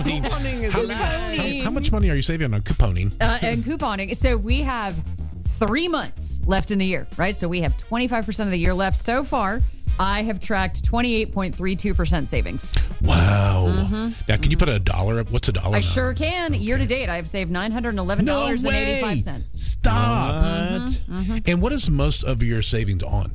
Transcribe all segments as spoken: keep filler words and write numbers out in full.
couponing. Couponing is how, allowed. how, how much money are you saving on couponing? Uh, and couponing. So we have three months left in the year, right? So we have twenty-five percent of the year left. So far, I have tracked twenty-eight point three two percent savings. Wow. Mm-hmm. Now, can you put a dollar up? What's a dollar? I now? sure can. Okay. Year to date, I have saved nine hundred eleven dollars and eighty-five cents. Stop. Mm-hmm. Mm-hmm. And what is most of your savings on?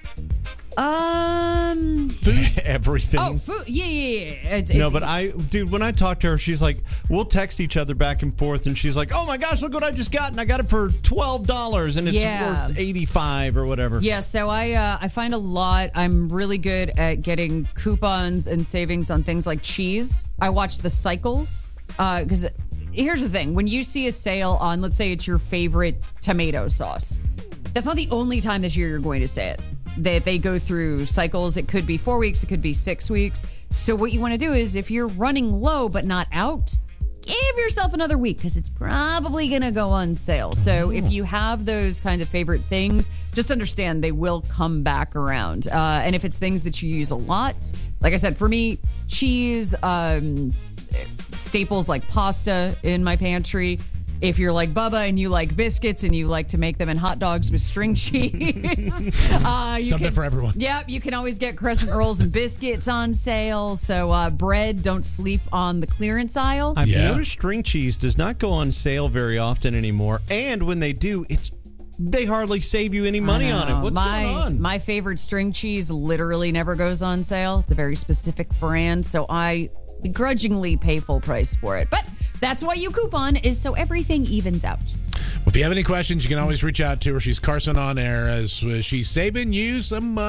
Um, Food, everything. Oh, food. Yeah, yeah, yeah. It's, no, it's, but I, dude, when I talk to her, she's like, we'll text each other back and forth, and she's like, oh my gosh, look what I just got, and I got it for twelve dollars, and it's yeah. worth eighty-five or whatever. Yeah, so I uh, I find a lot. I'm really good at getting coupons and savings on things like cheese. I watch the cycles because uh, here's the thing: when you see a sale on, let's say it's your favorite tomato sauce, that's not the only time this year you're going to see it. They, they go through cycles. It could be four weeks. It could be six weeks. So what you want to do is if you're running low but not out, give yourself another week because it's probably going to go on sale. So if you have those kinds of favorite things, just understand they will come back around. Uh, and if it's things that you use a lot, like I said, for me, cheese, um, staples like pasta in my pantry. If you're like Bubba and you like biscuits and you like to make them in hot dogs with string cheese. uh, you Something can, for everyone. Yep, you can always get crescent rolls and biscuits on sale. So uh, bread, don't sleep on the clearance aisle. I've Yeah. noticed string cheese does not go on sale very often anymore. And when they do, it's they hardly save you any money on it. What's my, going on? My favorite string cheese literally never goes on sale. It's a very specific brand, so I begrudgingly pay full price for it. But that's why you coupon, is so everything evens out. Well, if you have any questions, you can always reach out to her. She's Carson on air as uh, she's saving you some money.